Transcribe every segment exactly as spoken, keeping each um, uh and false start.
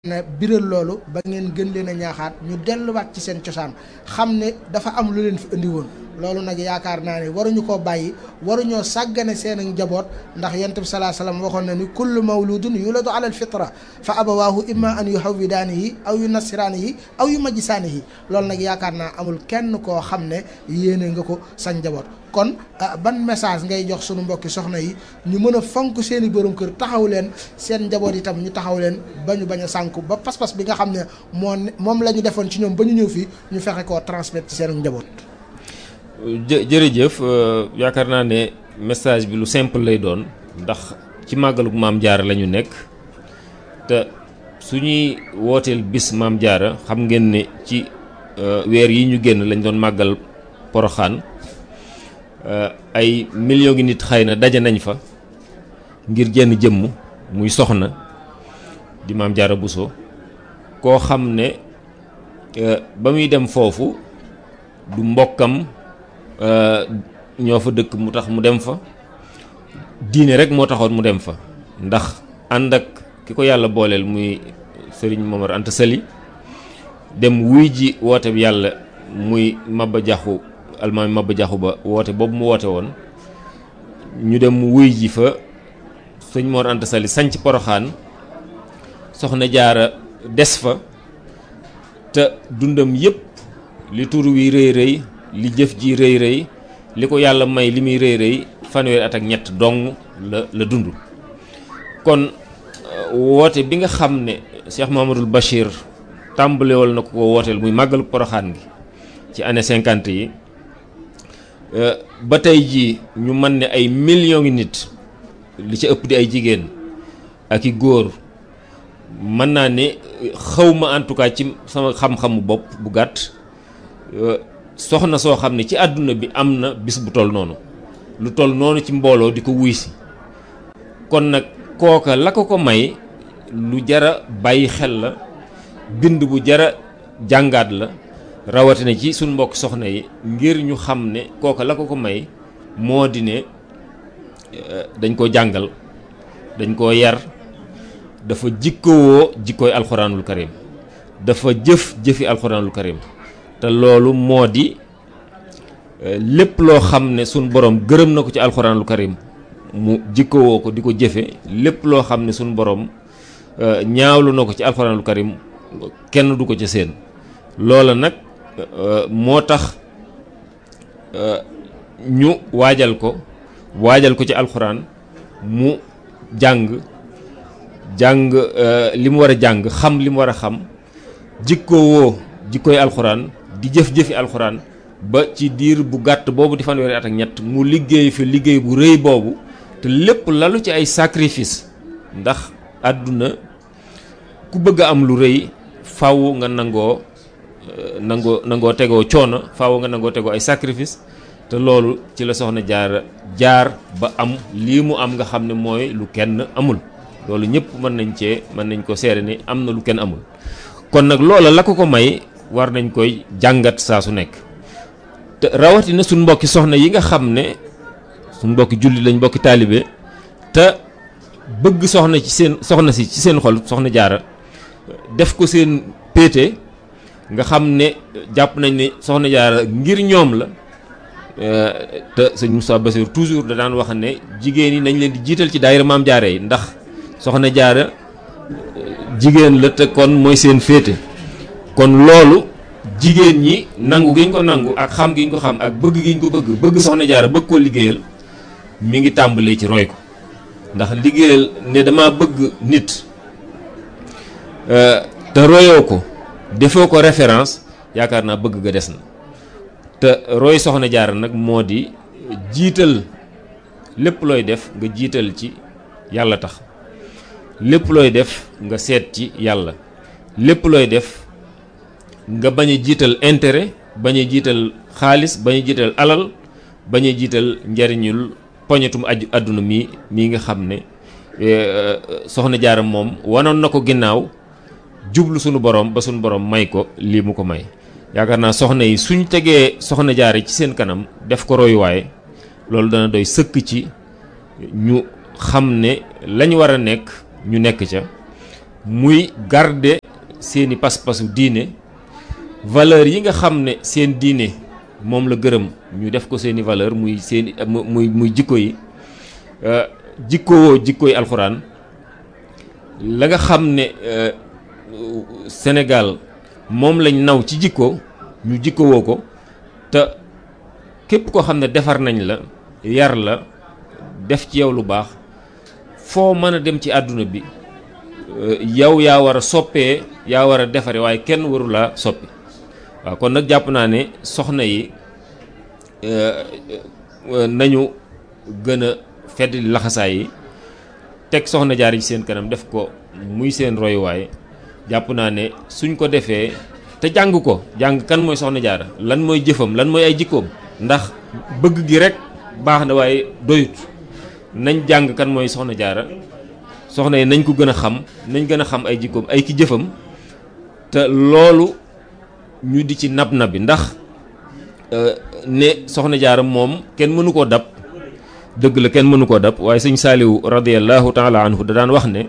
na biral loolu ba ngeen gën leen a ñaaxaat ñu delluwaat ci seen cosaan xam ne dafa am lu leen fi indi woon loolu nag yaakaar naa ne waruñu koo bàyyi waruñoo sàggane seen njaboot ndax yonent bi salaa salaam waxoon na ni kullu mawludun yuladu ala alfitra fa abawaahu imma an yuhawwidaanihi aw yu nasiraanihi aw yu majjisaanihi loolu nag yaakaar naa amul kenn koo xam ne yéene nga ko sa njaboot kon ban message ngay jox sunu mbokki soxna yi ñu mën a fonk seen i borom kër taxaw leen seen njaboot itam ñu taxaw leen ba ñu bañ a sànku ba pas-pas bi nga xam ne moo moom la ñu defoon ci ñoom ba ñu ñëw fii ñu fexe koo transmettre ci seen njaboot. jë jërëjëf yaakaar naa ne message bi lu simple lay doon ndax ci màggalug maam Jaara la ñu nekk te suñuy wooteel bis maam Jaara xam ngeen ne ci weer yi ñu génn lañ doon màggal Poroxaan ay millions ngi nit xëy na daje nañ fa ngir jenn jëmm muy soxna di maam Jaara Buso koo xam ne ba muy dem foofu du mbokkam ñoo fa dëkk mu tax mu dem fa diine rek moo taxoon mu dem fa ndax ànd ak ki ko yàlla booleel muy Sëriñ Momar Anta Sali dem wuy ji woote bi yàlla muy Maba Jaxu almaami Maba Jaxu Ba woote boobu mu woote woon ñu dem wuy ji fa Sëñ Mor Anta Sali sanc Poroxaan soxna Jaara des fa te dundam yépp li tur wi rëy rëy li jëf ji rëy rëy li ko yàlla may li muy rëy rëy fanweeri at ak ñett dong la la dund kon woote bi nga xam ne Cheikh Mahamadul Bachir tàmbalewal na ko ko wooteel muy màggalu Poroxaan gi ci année cinquante yi ba tey jii ñu mën ne ay millions ngi nit li ci ëpp di ay jigéen ak i góor mën naa ne xawma en tout cas ci sama xam-xamu bopp bu gàtt soxna soo xam ne ci àdduna bi am na bis bu toll noonu lu toll noonu ci mbooloo di ko wuy si kon nag kooka la ko ko may lu jara bàyyi xel la bind bu jara jàngaat la rawatina ci suñ mbokk soxna yi ngir ñu xam ne kooka la ko ko may moo di ne dañ ko jàngal dañ koo yar dafa jikkowoo jikkooy alxuraanul karim dafa jëf jëfi alxuraanul karim te loolu moo di lépp loo xam ne suñ borom gërëm na ko ci alxuraanul karim mu jikkowoo ko di ko jëfe lépp loo xam ne suñ borom ñaawlu na ko ci alxuraanul karim kenn du ko ca seen loola nag moo tax ñu waajal ko waajal ko ci alxuraan mu jàng jàng li mu war a jàng xam li mu war a xam jikkowoo jikkooy alxuraan di jëf-jëfi alxuraan ba ci diir bu gàtt boobu di fanweeri at ak ñett mu liggéey fi liggéey bu rëy boobu te lépp lalu ci ay sacrifice ndax àdduna ku bëgg a am lu rëy faaw nga nangoo nangoo nangoo tegoo coono faaw nga nangoo tegoo ay sacrifice te loolu ci la soxna Jaara jaar ba am lii mu am nga xam ne mooy lu kenn amul loolu ñëpp mën nañ cee mën nañ ko seere ni am na lu kenn amul kon nag loola la ko ko may war nañ koy jàngat saa su nekk te rawatina suñ mbokki soxna yi nga xam ne suñ mbokki julli lañ mbokki taalibe te bëgg soxna ci seen soxna si ci seen xol soxna Jaara def ko seen péete nga xam ne jàpp nañ ne soxna Jaara ngir ñoom la te sëñ Moussa Bassir toujours da daan wax ne jigéen yi nañ leen di jiital ci daayira Maam Jaara yi ndax soxna Jaara jigéen la te kon mooy seen féete kon loolu jigéen ñi nangu gi ñu ko nangu ak xam gi ñu ko xam ak bëgg gi ñu ko bëgg bëgg soxna Jaara bëgg koo liggéeyal mi ngi tàmbalee ci roy ko ndax liggéeyal ne dama bëgg nit te royoo ko defoo ko référence yaakaar naa bëgg ga des na te roy soxna Jaara nag moo di jiital lépp looy def nga jiital ci yàlla tax lépp looy def nga seet ci yàlla lépp looy def nga bañ a jiital intérêt bañ a jiital xaalis bañ a jiital alal bañ a jiital njariñul poñetum aju àdduna mi mii nga xam ne soxna Jaara moom wanoon na ko ginnaaw jublu sunu borom ba sunu borom may ko lii mu ko may yaakaar naa soxna yi suñ tegee soxna Jaara ci seen kanam def ko royuwaay loolu dana doy sëkk ci ñu xam ne lañ war a nekk ñu nekk ca muy garder seeni pas-pasu diine valeur yi nga xam ne seen diine moom la gërëm ñu def ko seeni valeur muy seeni muy muy jikko yi jikkowoo jikkoy alxuraan la nga xam ne Sénégal moom lañ naw ci jikko ñu jikkowoo ko te képp koo xam ne defar nañ la yar la def ci yow lu baax foo mën a dem ci àdduna bi yow yaa war a soppee yaa war a defare waaye kenn waru laa soppi waaw kon nag jàpp naa ne soxna yi nañu gën a fedd laxasaay yi teg soxna jaar ci seen kanam def ko muy seen royuwaay jàpp naa ne suñ ko defee te jàng ko jàng kan mooy soxna jaara lan mooy jëfam lan mooy ay jikkoom ndax bëgg gi rek baax na waaye doyut nañ jàng kan mooy soxna jaara soxna yi nañ ko gën a xam nañ gën a xam ay jikkoom ay ki jëfam te loolu ñu di ci nab nabi ndax ne soxna jaara moom kenn mënu koo dab dëgg la kenn mënu koo dab waaye sëñ Saaliwu radiyallahu taala anhu da daan wax ne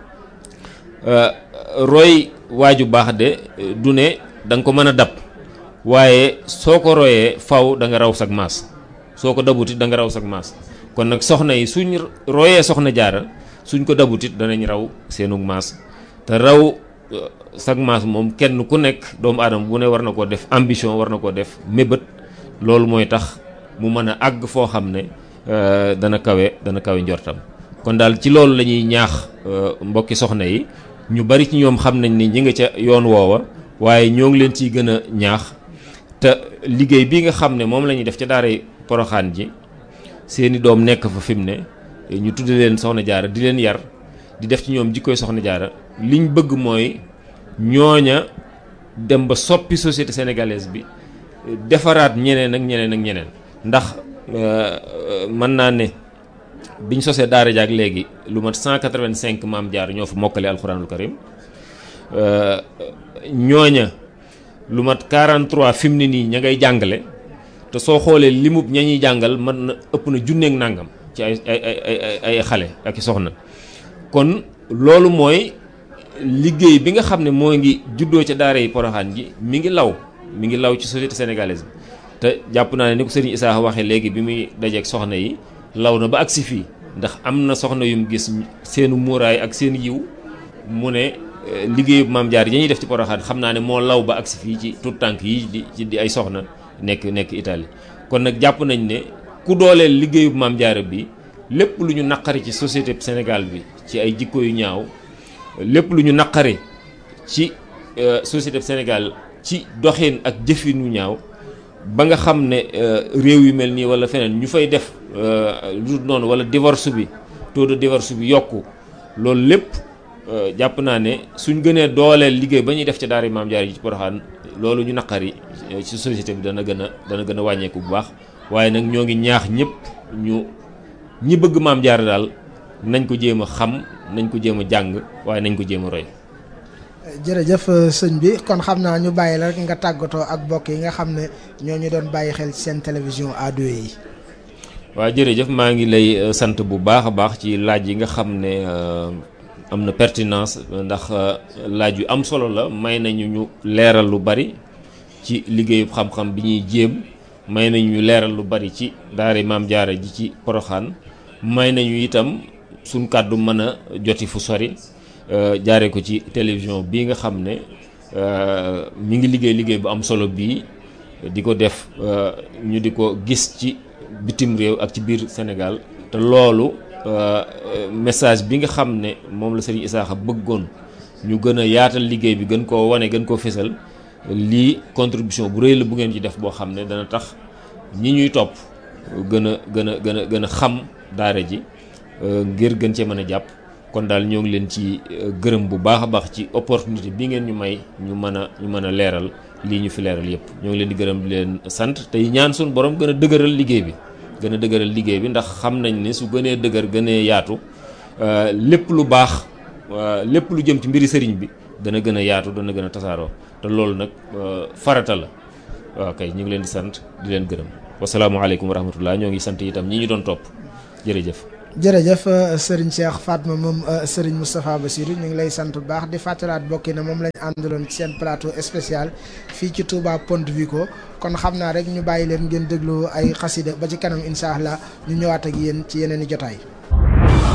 roy waaju baax de du ne da nga ko mën a dab waaye soo ko royee faw da nga raw sag maas soo ko dabutit da nga raw sag maas kon nag soxna yi suñ royee soxna jaara suñ ko dabutit danañ raw seenug maas te raw sag maas moom kenn ku nekk doomu aadama bu ne war na koo def ambition war na koo def mébét loolu mooy tax mu mën a àgg foo xam ne dana kawe dana kawe njortam kon daal ci loolu la ñuy ñaax mbokki soxna yi ñu bari ci ñoom xam nañ ni ñi nga ca yoon woowa waaye ñoo ngi leen ciy gën a ñaax te liggéey bi nga xam ne moom la ñuy def ca daaray Poroxaan ji seeni doom nekk fa fi mu ne ñu tudde leen soxna jaara di leen yar di def ci ñoom jikkoy soxna jaara liñ bëgg mooy ñooña dem ba soppi société sénégalaise bi defaraat ñeneen ak ñeneen ak ñeneen ndax mën naa ne biñ sosee daara jaak léegi lu mat cent quatre-vingt-cinq maam jaar ñoo fa mokkale alxuraanul karim ñooña lu mat quarante-trois fi mu ne nii ña ngay jàngale te soo xoolee limub ña ñuy jàngal mën na ëpp na junneeg nàngam ci ay ay ay ay xale ak i soxna kon loolu mooy liggéey bi nga xam ne moo ngi juddoo ca daara yi Poroxaan ji mi ngi law mi ngi law ci société sénégalaise bi te jàpp naa ne ni ko sëriñ Issa waxee léegi bi muy dajeeg soxna yi law na ba agsi fii ndax am na soxna yum gis seenu muuraay ak seen yiw mu ne liggéeyu maam jaar yi ñuy def ci Poroxaan xam naa ne moo law ba agsi fii ci tout tànk yi di ci di ay soxna nekk nekk Italie kon nag jàpp nañ ne ku dooleel liggéeyu maam jaara bi lépp lu ñu naqari ci société Sénégal bi ci ay jikko yu ñaaw lépp lu ñu naqari ci société Sénégal ci doxin ak jëfin wu ñaaw ba nga xam ne réew yu mel nii wala feneen ñu fay def lu noonu wala divorce bi taux de divorce bi yokku loolu lépp jàpp naa ne suñ gënee dooleel liggéey ba ñuy def ca daara maam jaar yi ci Poroxaan loolu ñu naqari ci société bi dana gën a dana gën a wàññeeku bu baax waaye nag ñoo ngi ñaax ñëpp ñu ñi bëgg maam jaar daal nañ ko jéem a xam nañ ko jéem a jàng waaye nañ ko jéem a roy. jërëjëf sëñ bi kon xam naa ñu bàyyi la rek nga tàggatoo ak mbokk yi nga xam ne ñoo ñu doon bàyyi xel ci seen télévision A deux yi. waaw jërëjëf maa ngi lay sant bu baax a baax ci laaj yi nga xam ne am na pertinence ndax laaj yu am solo la may nañu ñu leeral lu bari ci liggéeyu xam-xam bi ñuy jéem may nañu ñu leeral lu bari ci daara maam jaara ji ci Poroxaan may nañu itam suñ kàddu mën a joti fu sori jaare ko ci télévision bii nga xam ne mi ngi liggéey liggéey bu am solo bii di ko def ñu di ko gis ci bitim réew ak ci biir Sénégal te loolu message bi nga xam ne moom la Serigne Issakha bëggoon ñu gën a yaatal liggéey bi gën koo wane gën koo fésal lii contribution bu rëy la bu ngeen ci def boo xam ne dana tax ñi ñuy topp gën a gën a gën a gën a xam daara ji ngir gën cee mën a jàpp kon daal ñoo ngi leen ci gërëm bu baax a baax ci opportunité bi ngeen ñu may ñu mën a ñu mën a leeral lii ñu fi leeral yépp ñoo ngi leen di gërëm di leen sant tey ñaan suñu borom gën a dëgëral liggéey bi gën a dëgëral liggéey bi ndax xam nañ ne su gënee dëgër gënee yaatu lépp lu baax lépp lu jëm ci mbiri sëriñ bi dana gën a yaatu dana gën a tasaaroo te loolu nag farata la waaw kay ñu ngi leen di sant di leen gërëm wasalaamualeykum wa rahmatullah ñoo ngi sant itam ñi ñu doon topp jërëjëf jërëjëf Serigne Cheikh Fatma moom Serigne Moustapha Bassirou ñu ngi lay sant bu baax di fàttalaat bokki na moom lañ àndaloon ci seen plateau spécial fii ci Touba Ponte Vico kon xam naa rek ñu bàyyi leen ngeen déglu ay xasida ba ci kanam incha allah ñu ñëwaat ak yéen ci yeneen i jotaay.